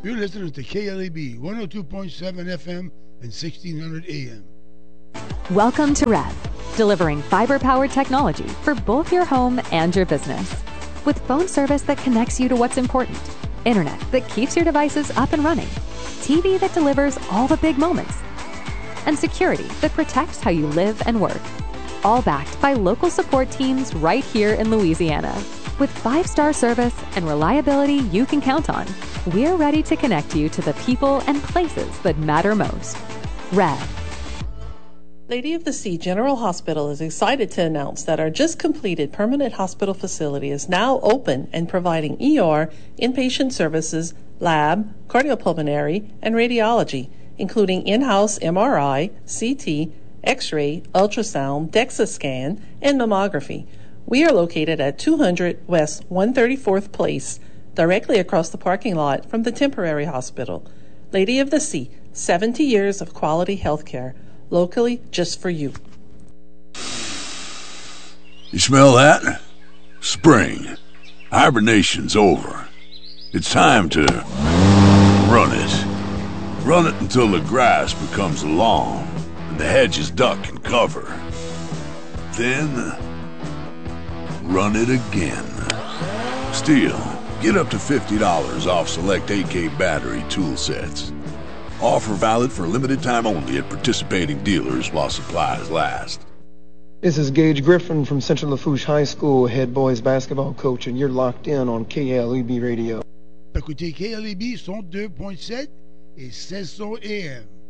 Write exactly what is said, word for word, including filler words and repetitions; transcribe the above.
You're listening to K L E B one oh two point seven F M and sixteen hundred A M. Welcome to Rev, delivering fiber-powered technology for both your home and your business. With phone service that connects you to what's important, internet that keeps your devices up and running, T V that delivers all the big moments, and security that protects how you live and work. All backed by local support teams right here in Louisiana. With five-star service and reliability you can count on, we're ready to connect you to the people and places that matter most. Rev. Lady of the Sea General Hospital is excited to announce that our just completed permanent hospital facility is now open and providing E R, inpatient services, lab, cardiopulmonary, and radiology, including in-house M R I, C T, X-ray, ultrasound, DEXA scan, and mammography. We are located at two hundred West one hundred thirty-fourth Place, directly across the parking lot from the temporary hospital. Lady of the Sea, seventy years of quality health care, locally just for you. You smell that? Spring. Hibernation's over. It's time to run it. Run it until the grass becomes long and the hedges duck and cover. Then run it again. Still, get up to fifty dollars off select A K battery tool sets. Offer valid for a limited time only at participating dealers while supplies last. This is Gage Griffin from Central Lafourche High School, head boys basketball coach, and you're locked in on K L E B Radio. Écoutez K L E B one oh deux point sept et seize cents A M.